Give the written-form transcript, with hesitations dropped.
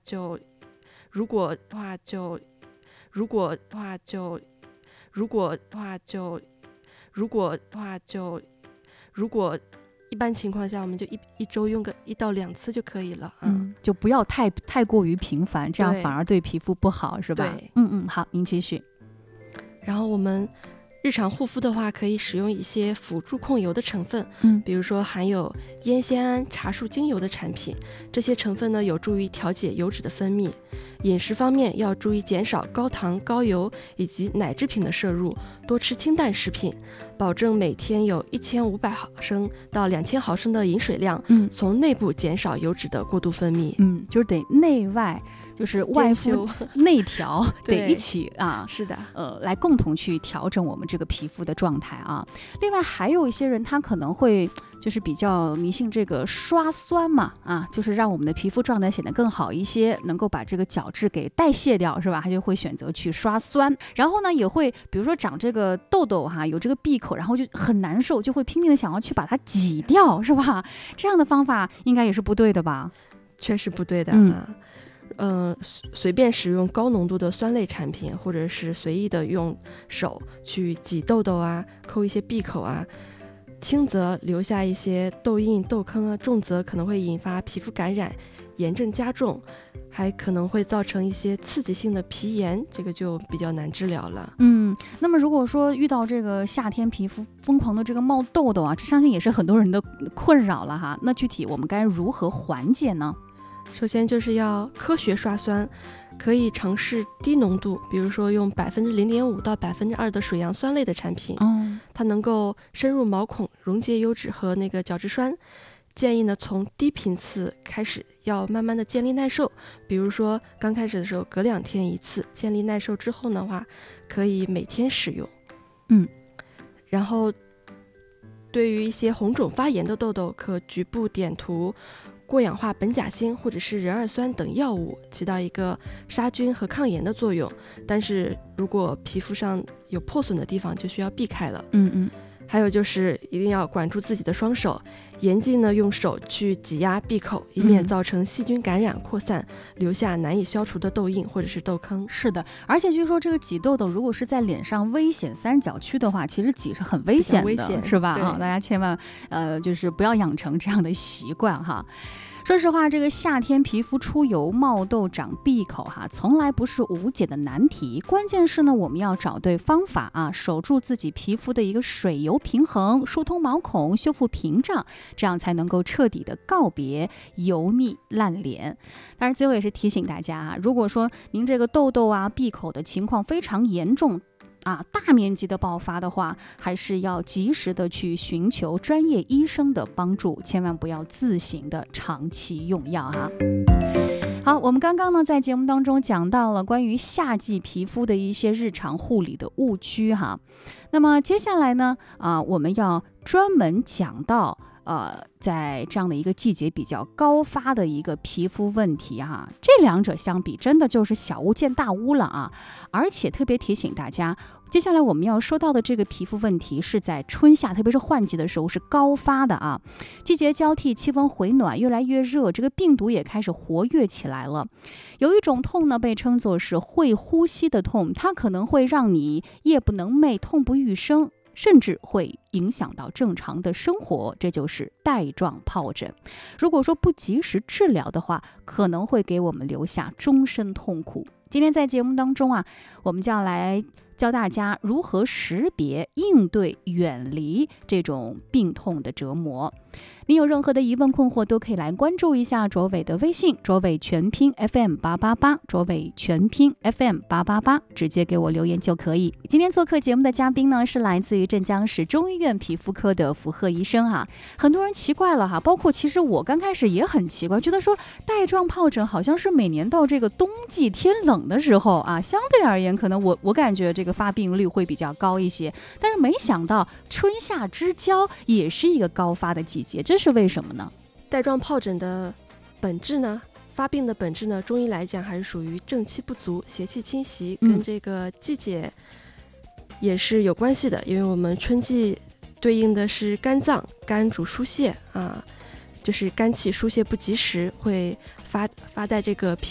就如果的话就如果的话就如果的话就如果的话就如果一般情况下我们就一周用个1到2次就可以了。 就不要太过于频繁，这样反而对皮肤不好，是吧？ 对， 好，您继续。 然后我们日常护肤的话，可以使用一些辅助控油的成分，比如说含有烟酰胺、茶树精油的产品，这些成分呢有助于调节油脂的分泌。饮食方面要注意减少高糖、高油以及奶制品的摄入，多吃清淡食品，保证每天有1500毫升到2000毫升的饮水量，从内部减少油脂的过度分泌。 就是得内外，就是外敷内调得一起啊， 是的， 来共同去调整我们这个皮肤的状态啊。另外还有一些人他可能会就是比较迷信这个刷酸嘛，就是让我们的皮肤状态显得更好一些，能够把这个角质给代谢掉，是吧？他就会选择去刷酸。然后呢，也会比如说长这个痘痘有这个闭口，然后就很难受，就会拼命的想要去把它挤掉，是吧？这样的方法应该也是不对的吧？ 确实不对的随便使用高浓度的酸类产品，或者是随意的用手去挤痘痘抠一些闭口轻则留下一些痘印、痘坑重则可能会引发皮肤感染、炎症加重，还可能会造成一些刺激性的皮炎，这个就比较难治疗了。 那么如果说遇到这个夏天皮肤疯狂的这个冒痘痘这相信也是很多人的困扰了哈。那具体我们该如何缓解呢？ 首先就是要科学刷酸，可以尝试低浓度，比如说用0.5%到2%的水杨酸类的产品，它能够深入毛孔，溶解油脂和那个角质酸。建议呢从低频次开始，要慢慢的建立耐受，比如说刚开始的时候隔2天1次，建立耐受之后的话，可以每天使用。然后对于一些红肿发炎的痘痘，可局部点涂过氧化苯甲辛或者是壬二酸等药物，起到一个杀菌和抗炎的作用。但是如果皮肤上有破损的地方，就需要避开了。还有就是一定要管住自己的双手，严禁呢用手去挤压闭口，以免造成细菌感染扩散，留下难以消除的痘印或者是痘坑。 是的，而且据说这个挤痘痘如果是在脸上危险三角区的话，其实挤是很危险的，是吧？大家千万就是不要养成这样的习惯哈。说实话，这个夏天皮肤出油、冒痘、长闭口从来不是无解的难题。关键是呢，我们要找对方法守住自己皮肤的一个水油平衡，疏通毛孔，修复屏障，这样才能够彻底的告别油腻烂脸。当然，最后也是提醒大家如果说您这个痘痘闭口的情况非常严重，大面积的爆发的话，还是要及时的去寻求专业医生的帮助，千万不要自行的长期用药好，我们刚刚呢在节目当中讲到了关于夏季皮肤的一些日常护理的误区那么接下来呢我们要专门讲到在这样的一个季节比较高发的一个皮肤问题这两者相比真的就是小巫见大巫了而且特别提醒大家，接下来我们要说到的这个皮肤问题是在春夏，特别是换季的时候是高发的季节交替，气温回暖，越来越热，这个病毒也开始活跃起来了。有一种痛呢被称作是会呼吸的痛，它可能会让你夜不能寐，痛不欲生，甚至会影响到正常的生活，这就是带状疱疹。如果说不及时治疗的话，可能会给我们留下终身痛苦。今天在节目当中我们就要来教大家如何识别、应对、远离这种病痛的折磨。您有任何的疑问困惑，都可以来关注一下卓伟的微信，卓伟全拼 FM888，卓伟全拼 FM888，直接给我留言就可以。今天做客节目的嘉宾呢，是来自于镇江市中医院皮肤科的符贺医生很多人奇怪了包括其实我刚开始也很奇怪，觉得说带状疱疹好像是每年到这个冬季天冷的时候相对而言可能我感觉这个发病率会比较高一些，但是没想到春夏之交也是一个高发的季节，这是为什么呢？ 带状疱疹的本质呢，发病的本质呢，中医来讲还是属于正气不足、邪气侵袭，跟这个季节也是有关系的。因为我们春季对应的是肝脏，肝主疏泄就是肝气疏泄不及时，会发在这个皮